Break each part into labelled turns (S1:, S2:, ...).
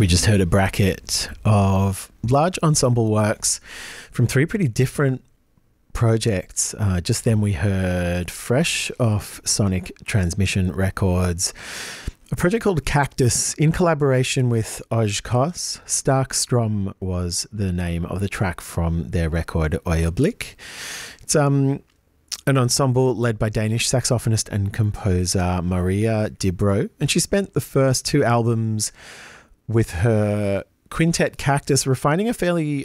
S1: We just heard a bracket of large ensemble works from three pretty different projects. Just then we heard fresh off Sonic Transmission Records, a project called Cactus in collaboration with Ojkos. Starkstrom was the name of the track from their record Øyeblik. It's an ensemble led by Danish saxophonist and composer Maria Dibro, and she spent the first two albums with her quintet Cactus refining a fairly,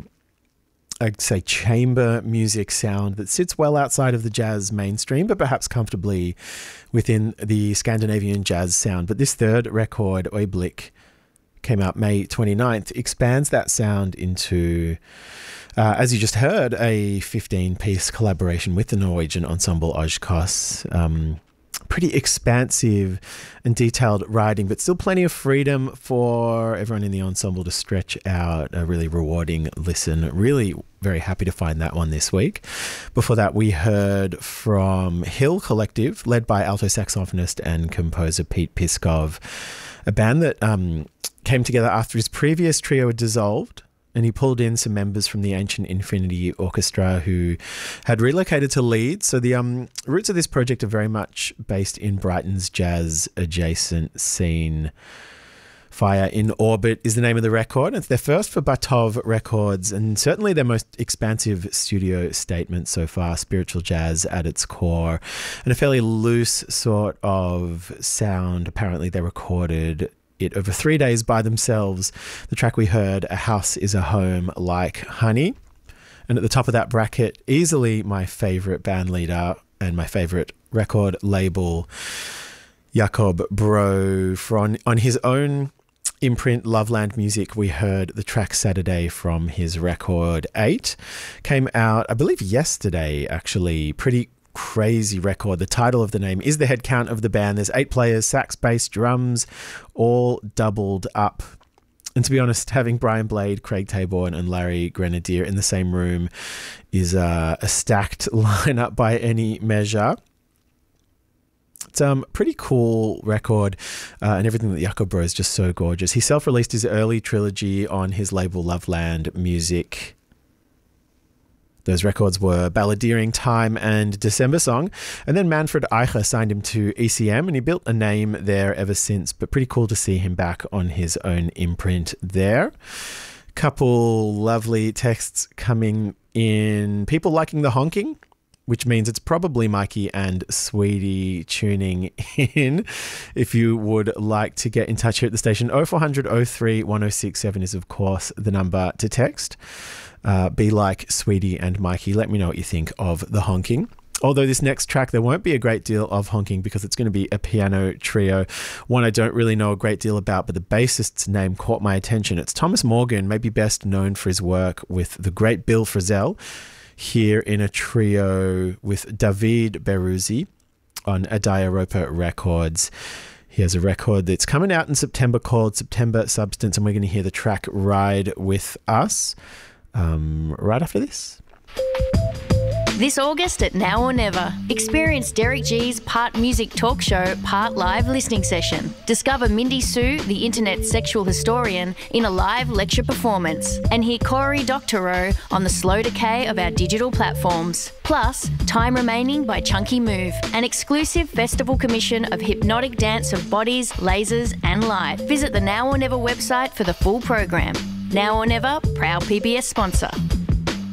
S1: I'd say, chamber music sound that sits well outside of the jazz mainstream, but perhaps comfortably within the Scandinavian jazz sound. But this third record, Øyeblik, came out May 29th, expands that sound into, as you just heard, a 15-piece collaboration with the Norwegian ensemble Ojkos. Pretty expansive and detailed writing, but still plenty of freedom for everyone in the ensemble to stretch out. A really rewarding listen. Really very happy to find that one this week. Before that, we heard from Hill Collective, led by alto saxophonist and composer Pete Piskov, a band that came together after his previous trio had dissolved, and he pulled in some members from the Ancient Infinity Orchestra who had relocated to Leeds. So the roots of this project are very much based in Brighton's jazz-adjacent scene. Fire in Orbit is the name of the record. It's their first for Batov Records, and certainly their most expansive studio statement so far. Spiritual jazz at its core, and a fairly loose sort of sound. Apparently they recorded it over 3 days by themselves. The track we heard, A House is a Home Like Honey. And at the top of that bracket, easily my favourite band leader and my favourite record label, Jakob Bro. On his own imprint, Loveland Music, we heard the track Saturday from his record 8. Came out, I believe, yesterday, actually. Pretty crazy record. The title of the name is the head count of the band. There's 8 players, sax, bass, drums, all doubled up. And to be honest, having Brian Blade, Craig Taborn and Larry Grenadier in the same room is a stacked lineup by any measure. It's a pretty cool record, and everything that Jakob Bro is just so gorgeous. He self-released his early trilogy on his label Loveland Music. Those records were Balladeering, Time and December Song. And then Manfred Eicher signed him to ECM, and he built a name there ever since. But pretty cool to see him back on his own imprint there. Couple lovely texts coming in. People liking the honking, which means it's probably Mikey and Sweetie tuning in. If you would like to get in touch here at the station, 0400 03 1067 is, of course, the number to text. Be like Sweetie and Mikey. Let me know what you think of the honking. Although this next track, there won't be a great deal of honking because it's going to be a piano trio. One I don't really know a great deal about, but the bassist's name caught my attention. It's Thomas Morgan, maybe best known for his work with the great Bill Frisell, here in a trio with David Beruzzi on Adaya Roper Records. He has a record that's coming out in September called September Substance, and we're going to hear the track Ride With Us right after this.
S2: This August at Now or Never, experience Derek G's part music talk show, part live listening session. Discover Mindy Sue, the internet sexual historian, in a live lecture performance, and hear Corey Doctorow on the slow decay of our digital platforms. Plus, Time Remaining by Chunky Move, an exclusive festival commission of hypnotic dance of bodies, lasers and light. Visit the Now or Never website for the full program. Now or Never, proud PBS sponsor.